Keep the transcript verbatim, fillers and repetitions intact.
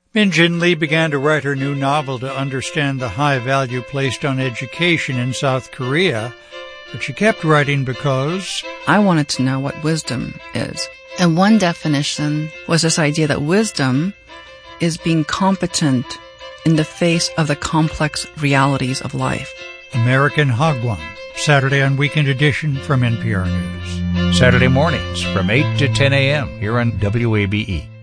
Min Jin Lee began to write her new novel to understand the high value placed on education in South Korea, but she kept writing because I wanted to know what wisdom is. And one definition was this idea that wisdom is being competent in the face of the complex realities of life. American Hagwon, Saturday on Weekend Edition from N P R News. Saturday mornings from eight to ten a.m. here on W A B E.